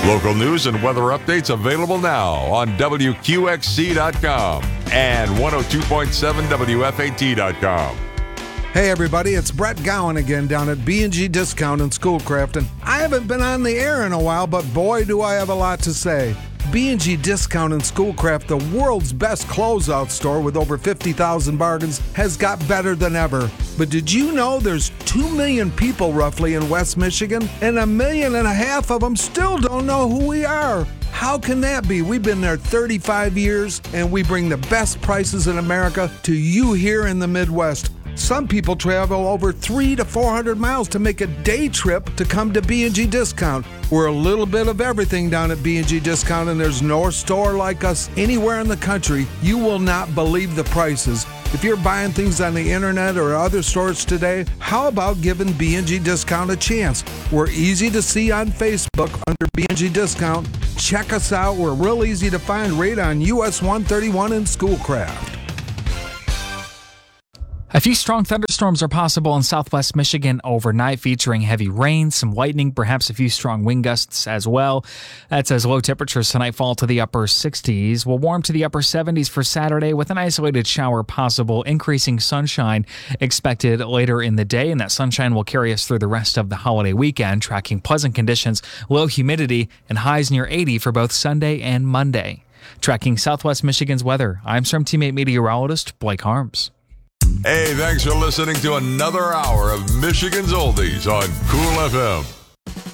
Local news and weather updates available now on WQXC.com and 102.7 WFAT.com. Hey everybody, it's Brett Gowan again down at B&G Discount in Schoolcraft, and I haven't been on the air in a while, but boy do I have a lot to say. B&G Discount in Schoolcraft, the world's best closeout store with over 50,000 bargains, has got better than ever. But did you know there's 2 million people roughly in West Michigan, and 1.5 million of them still don't know who we are? How can that be? We've been there 35 years, and we bring the best prices in America to you here in the Midwest. Some people travel over 300 to 400 miles to make a day trip to come to B&G Discount. We're a little bit of everything down at B&G Discount, and there's no store like us anywhere in the country. You will not believe the prices. If you're buying things on the internet or other stores today, how about giving B&G Discount a chance? We're easy to see on Facebook under B&G Discount. Check us out. We're real easy to find right on US 131 in Schoolcraft. A few strong thunderstorms are possible in southwest Michigan overnight, featuring heavy rain, some lightning, perhaps a few strong wind gusts as well. That's as low temperatures tonight fall to the upper 60s. We'll warm to the upper 70s for Saturday with an isolated shower possible, increasing sunshine expected later in the day, and that sunshine will carry us through the rest of the holiday weekend, tracking pleasant conditions, low humidity, and highs near 80 for both Sunday and Monday. Tracking southwest Michigan's weather, I'm Storm Teammate meteorologist Blake Harms. Hey, thanks for listening to another hour of Michigan's Oldies on Cool FM.